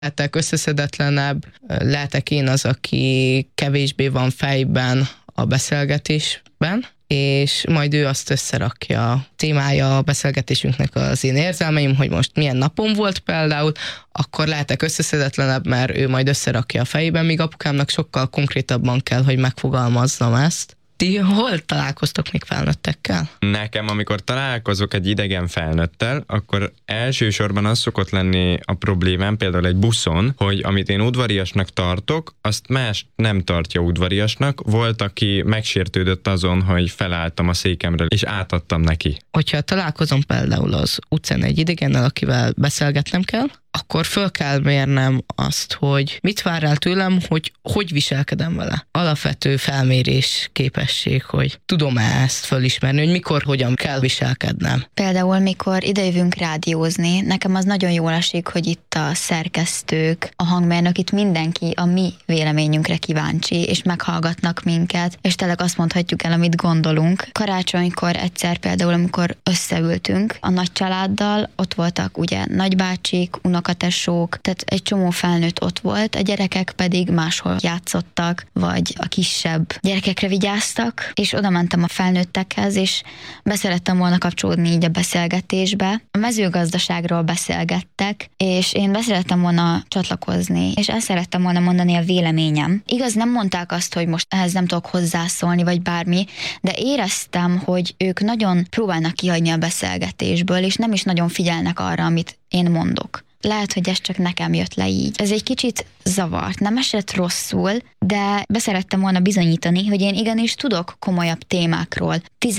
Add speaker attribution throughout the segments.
Speaker 1: Lehetek összeszedetlenebb, lehetek én az, aki kevésbé van fejben a beszélgetésben, és majd ő azt összerakja. Témája a beszélgetésünknek az én érzelmeim, hogy most milyen napom volt például, akkor lehetek összeszedetlenebb, mert ő majd összerakja a fejében, míg apukámnak sokkal konkrétabban kell, hogy megfogalmazzam ezt. Ti hol találkoztok még felnőttekkel?
Speaker 2: Nekem, amikor találkozok egy idegen felnőttel, akkor elsősorban az szokott lenni a problémám, például egy buszon, hogy amit én udvariasnak tartok, azt más nem tartja udvariasnak. Volt, aki megsértődött azon, hogy felálltam a székemről, és átadtam neki.
Speaker 1: Hogyha találkozom például az utcán egy idegennel, akivel beszélgetnem kell, akkor föl kell mérnem azt, hogy mit vár el tőlem, hogy viselkedem vele. Alapvető felmérés képesség, hogy tudom-e ezt fölismerni, hogy mikor, hogyan kell viselkednem.
Speaker 3: Például, mikor idejövünk rádiózni, nekem az nagyon jól esik, hogy itt a szerkesztők, a hangmérnök, itt mindenki a mi véleményünkre kíváncsi, és meghallgatnak minket, és tényleg azt mondhatjuk el, amit gondolunk. Karácsonykor egyszer például, amikor összeültünk a nagy családdal, ott voltak ugye nagybácsik, unokatesók, tehát egy csomó felnőtt ott volt, a gyerekek pedig máshol játszottak, vagy a kisebb gyerekekre vigyáztak, és oda mentem a felnőttekhez, és beszerettem volna kapcsolódni így a beszélgetésbe. A mezőgazdaságról beszélgettek, és én beszerettem volna csatlakozni, és el szerettem volna mondani a véleményem. Igaz, nem mondták azt, hogy most ehhez nem tudok hozzászólni, vagy bármi, de éreztem, hogy ők nagyon próbálnak kihagyni a beszélgetésből, és nem is nagyon figyelnek arra, amit én mondok. Lehet, hogy ez csak nekem jött le így. Ez egy kicsit zavart, nem esett rosszul, de beszerettem volna bizonyítani, hogy én igenis tudok komolyabb témákról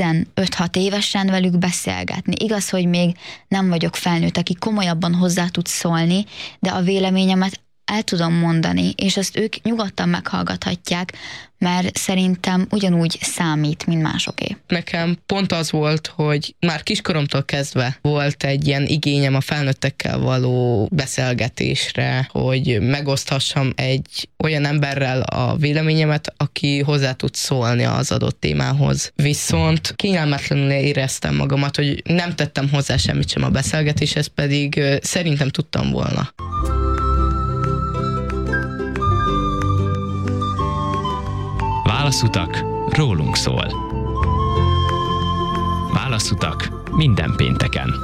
Speaker 3: 15-6 évesen velük beszélgetni. Igaz, hogy még nem vagyok felnőtt, aki komolyabban hozzá tud szólni, de a véleményemet el tudom mondani, és azt ők nyugodtan meghallgathatják, mert szerintem ugyanúgy számít, mint másoké.
Speaker 1: Nekem pont az volt, hogy már kiskoromtól kezdve volt egy ilyen igényem a felnőttekkel való beszélgetésre, hogy megoszthassam egy olyan emberrel a véleményemet, aki hozzá tud szólni az adott témához. Viszont kényelmetlenül éreztem magamat, hogy nem tettem hozzá semmit sem a beszélgetéshez, pedig szerintem tudtam volna.
Speaker 4: Válaszutak rólunk szól. Válaszutak minden pénteken.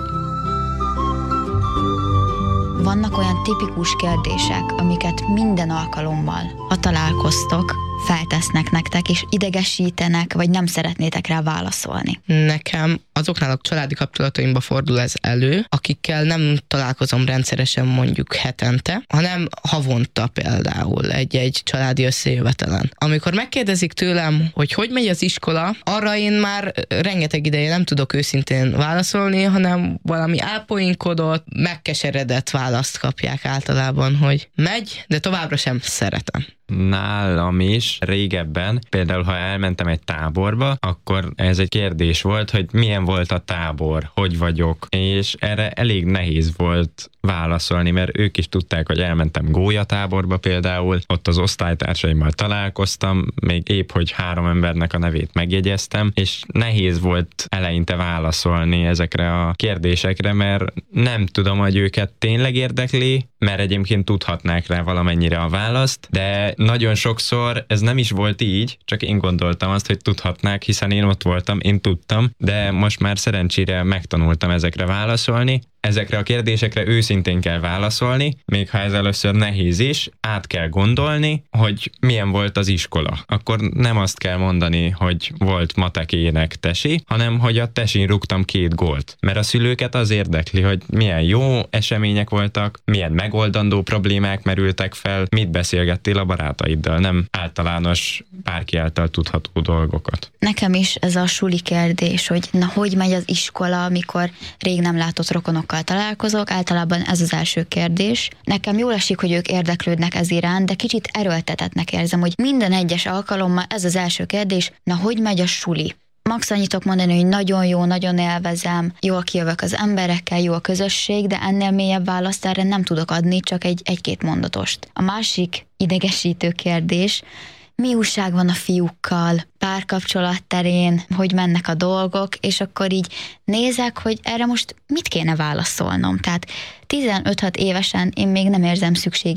Speaker 3: Vannak olyan tipikus kérdések, amiket minden alkalommal, ha találkoztok, feltesznek nektek, és idegesítenek, vagy nem szeretnétek rá válaszolni.
Speaker 1: Nekem azoknál a családi kapcsolataimba fordul ez elő, akikkel nem találkozom rendszeresen mondjuk hetente, hanem havonta például egy családi összejövetelen. Amikor megkérdezik tőlem, hogy megy az iskola, arra én már rengeteg ideje nem tudok őszintén válaszolni, hanem valami elpoinkodott, megkeseredett választ kapják általában, hogy megy, de továbbra sem szeretem.
Speaker 2: Nálam is régebben, például ha elmentem egy táborba, akkor ez egy kérdés volt, hogy milyen volt a tábor, hogy vagyok, és erre elég nehéz volt válaszolni, mert ők is tudták, hogy elmentem gólyatáborba például, ott az osztálytársaimmal találkoztam, még épp, hogy 3 embernek a nevét megjegyeztem, és nehéz volt eleinte válaszolni ezekre a kérdésekre, mert nem tudom, hogy őket tényleg érdekli, mert egyébként tudhatnák rá valamennyire a választ, de nagyon sokszor ez nem is volt így, csak én gondoltam azt, hogy tudhatnák, hiszen én ott voltam, én tudtam, de most már szerencsére megtanultam ezekre válaszolni. Ezekre a kérdésekre őszintén kell válaszolni, még ha ez először nehéz is, át kell gondolni, hogy milyen volt az iskola. Akkor nem azt kell mondani, hogy volt matek ének tesi, hanem hogy a tesin rúgtam 2 gólt. Mert a szülőket az érdekli, hogy milyen jó események voltak, milyen megoldandó problémák merültek fel, mit beszélgettél a barátaiddal, nem általános bárki által tudható dolgokat.
Speaker 3: Nekem is ez a suli kérdés, hogy hogy megy az iskola, amikor rég nem látott rokonokkal találkozok, általában ez az első kérdés. Nekem jól esik, hogy ők érdeklődnek ez iránt, de kicsit erőltetettnek érzem, hogy minden egyes alkalommal ez az első kérdés, hogy megy a suli? Max annyit tudok mondani, hogy nagyon jó, nagyon élvezem, jól kijövök az emberekkel, jó a közösség, de ennél mélyebb választ erre nem tudok adni, csak egy-két mondatost. A másik idegesítő kérdés, mi újság van a fiúkkal, párkapcsolat terén, hogy mennek a dolgok, és akkor így nézek, hogy erre most mit kéne válaszolnom. Tehát 15-6 évesen én még nem érzem